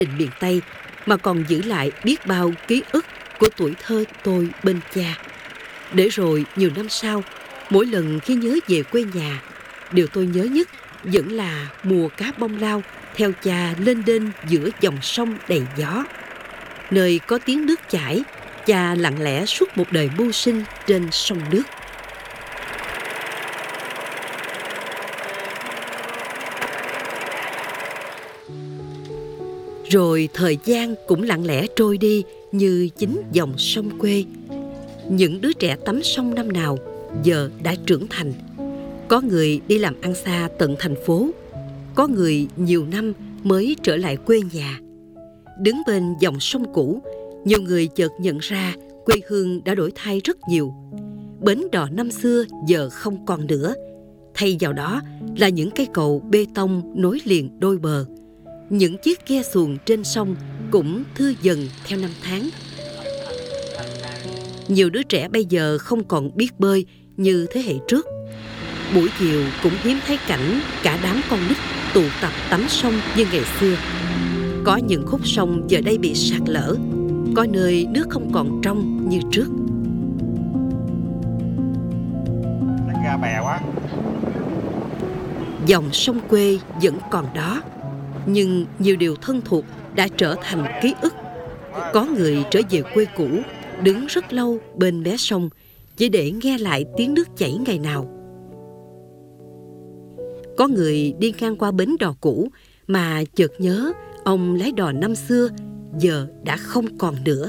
định miền Tây mà còn giữ lại biết bao ký ức của tuổi thơ tôi bên cha. Để rồi nhiều năm sau, mỗi lần khi nhớ về quê nhà, điều tôi nhớ nhất vẫn là mùa cá bông lau theo cha lênh đênh giữa dòng sông đầy gió. Nơi có tiếng nước chảy, cha lặng lẽ suốt một đời mưu sinh trên sông nước. Rồi thời gian cũng lặng lẽ trôi đi như chính dòng sông quê. Những đứa trẻ tắm sông năm nào giờ đã trưởng thành. Có người đi làm ăn xa tận thành phố, có người nhiều năm mới trở lại quê nhà. Đứng bên dòng sông cũ, nhiều người chợt nhận ra quê hương đã đổi thay rất nhiều. Bến đò năm xưa giờ không còn nữa. Thay vào đó là những cây cầu bê tông nối liền đôi bờ. Những chiếc ghe xuồng trên sông cũng thưa dần theo năm tháng. Nhiều đứa trẻ bây giờ không còn biết bơi như thế hệ trước. Buổi chiều cũng hiếm thấy cảnh cả đám con nít tụ tập tắm sông như ngày xưa. Có những khúc sông giờ đây bị sạt lở, có nơi nước không còn trong như trước. Đánh ra bè quá. Dòng sông quê vẫn còn đó, nhưng nhiều điều thân thuộc đã trở thành ký ức. Có người trở về quê cũ, đứng rất lâu bên mé sông chỉ để nghe lại tiếng nước chảy ngày nào. Có người đi ngang qua bến đò cũ mà chợt nhớ ông lái đò năm xưa giờ đã không còn nữa.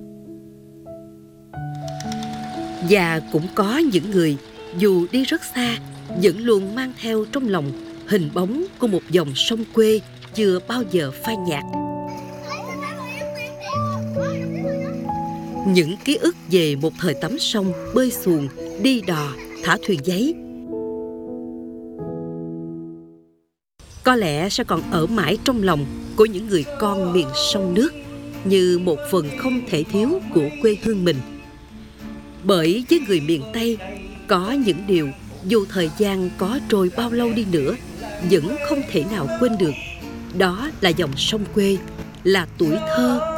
Và cũng có những người dù đi rất xa vẫn luôn mang theo trong lòng hình bóng của một dòng sông quê chưa bao giờ phai nhạt. Những ký ức về một thời tắm sông, bơi xuồng, đi đò, thả thuyền giấy có lẽ sẽ còn ở mãi trong lòng của những người con miền sông nước như một phần không thể thiếu của quê hương mình. Bởi với người miền Tây, có những điều dù thời gian có trôi bao lâu đi nữa vẫn không thể nào quên được. Đó là dòng sông quê, là tuổi thơ